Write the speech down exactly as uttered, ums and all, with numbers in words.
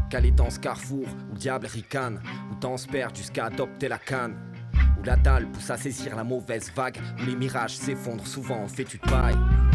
Calé dans ce carrefour où le diable ricane, où temps se perd jusqu'à adopter la canne, où la dalle pousse à saisir la mauvaise vague, où les mirages s'effondrent souvent en fétu de paille.